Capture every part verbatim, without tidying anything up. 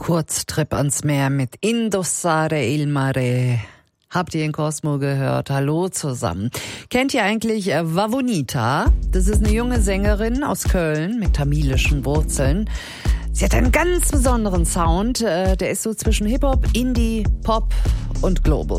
Kurztrip ans Meer mit Indossare il Mare. Habt ihr in Cosmo gehört? Hallo zusammen. Kennt ihr eigentlich Vavonita? Das ist eine junge Sängerin aus Köln mit tamilischen Wurzeln. Sie hat einen ganz besonderen Sound. Der ist so zwischen Hip-Hop, Indie, Pop und Global.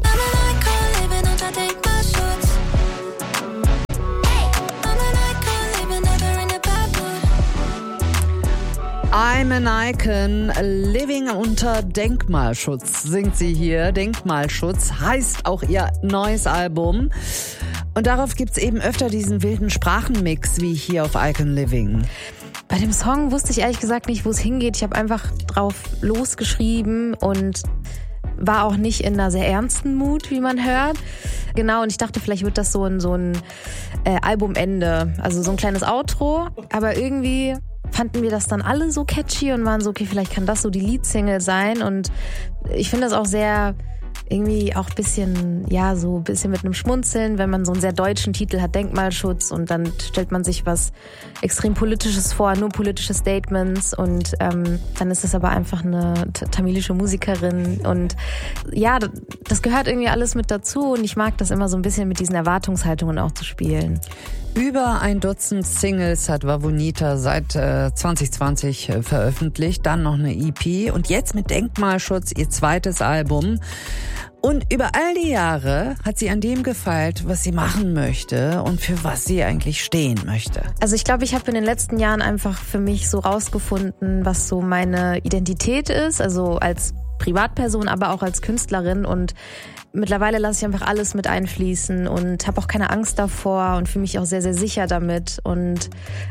I'm an Icon, living unter Denkmalschutz, singt sie hier. Denkmalschutz heißt auch ihr neues Album. Und darauf gibt's eben öfter diesen wilden Sprachenmix wie hier auf Icon Living. Bei dem Song wusste ich ehrlich gesagt nicht, wo es hingeht. Ich habe einfach drauf losgeschrieben und war auch nicht in einer sehr ernsten Mut, wie man hört. Genau, und ich dachte, vielleicht wird das so ein, so ein äh, Albumende, also so ein kleines Outro. Aber irgendwie fanden wir das dann alle so catchy und waren so, okay, vielleicht kann das so die Leadsingle sein. Und ich finde das auch sehr irgendwie auch ein bisschen, ja, so ein bisschen mit einem Schmunzeln, wenn man so einen sehr deutschen Titel hat, Denkmalschutz, und dann stellt man sich was extrem Politisches vor, nur politische Statements, und ähm, dann ist es aber einfach eine tamilische Musikerin, und ja, das gehört irgendwie alles mit dazu, und ich mag das immer so ein bisschen mit diesen Erwartungshaltungen auch zu spielen. Über ein Dutzend Singles hat Vavonita seit äh, zwanzig zwanzig äh, veröffentlicht, dann noch eine E P und jetzt mit Denkmalschutz ihr zweites Album. Und über all die Jahre hat sie an dem gefeilt, was sie machen möchte und für was sie eigentlich stehen möchte. Also ich glaube, ich habe in den letzten Jahren einfach für mich so rausgefunden, was so meine Identität ist, also als Privatperson, aber auch als Künstlerin, und mittlerweile lasse ich einfach alles mit einfließen und habe auch keine Angst davor und fühle mich auch sehr, sehr sicher damit. Und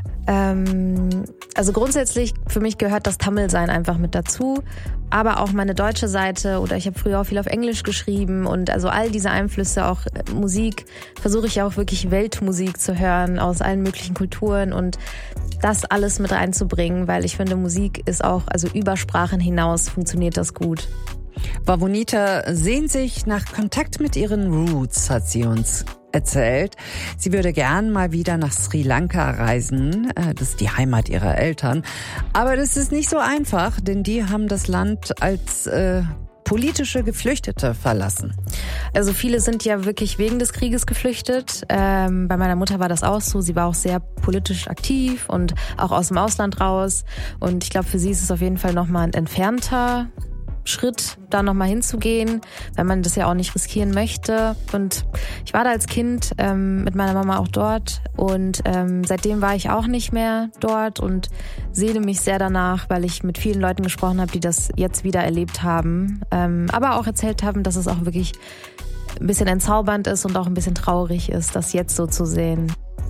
ähm, also grundsätzlich, für mich gehört das Tamilsein einfach mit dazu, aber auch meine deutsche Seite, oder ich habe früher auch viel auf Englisch geschrieben, und also all diese Einflüsse, auch Musik, versuche ich auch wirklich Weltmusik zu hören aus allen möglichen Kulturen und das alles mit reinzubringen, weil ich finde, Musik ist auch, also über Sprachen hinaus funktioniert das gut. Vavonita sehnt sich nach Kontakt mit ihren Roots, hat sie uns erzählt. Sie würde gern mal wieder nach Sri Lanka reisen. Das ist die Heimat ihrer Eltern. Aber das ist nicht so einfach, denn die haben das Land als äh, politische Geflüchtete verlassen. Also viele sind ja wirklich wegen des Krieges geflüchtet. Ähm, bei meiner Mutter war das auch so. Sie war auch sehr politisch aktiv und auch aus dem Ausland raus. Und ich glaube, für sie ist es auf jeden Fall nochmal ein entfernter Schritt, da nochmal hinzugehen, weil man das ja auch nicht riskieren möchte. Und ich war da als Kind ähm, mit meiner Mama auch dort, und ähm, seitdem war ich auch nicht mehr dort und sehne mich sehr danach, weil ich mit vielen Leuten gesprochen habe, die das jetzt wieder erlebt haben, ähm, aber auch erzählt haben, dass es auch wirklich ein bisschen entzaubernd ist und auch ein bisschen traurig ist, das jetzt so zu sehen.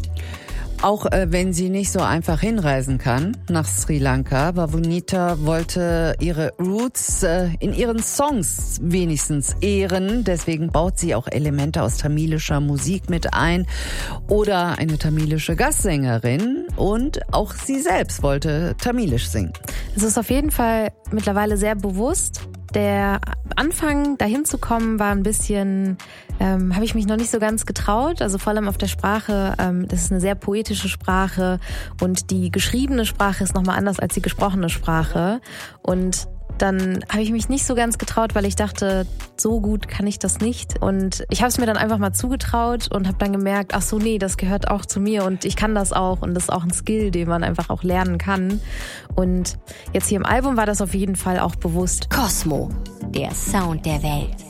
Auch äh, wenn sie nicht so einfach hinreisen kann nach Sri Lanka, Vavonita wollte ihre Roots äh, in ihren Songs wenigstens ehren. Deswegen baut sie auch Elemente aus tamilischer Musik mit ein oder eine tamilische Gastsängerin, und auch sie selbst wollte tamilisch singen. Es ist auf jeden Fall mittlerweile sehr bewusst. Der Anfang, dahin zu kommen, war ein bisschen, ähm, habe ich mich noch nicht so ganz getraut. Also vor allem auf der Sprache, ähm, das ist eine sehr poetische Sprache, und die geschriebene Sprache ist nochmal anders als die gesprochene Sprache. Und dann habe ich mich nicht so ganz getraut, weil ich dachte, so gut kann ich das nicht. Und ich habe es mir dann einfach mal zugetraut und habe dann gemerkt, ach so, nee, das gehört auch zu mir und ich kann das auch, und das ist auch ein Skill, den man einfach auch lernen kann. Und jetzt hier im Album war das auf jeden Fall auch bewusst. Cosmo, der Sound der Welt.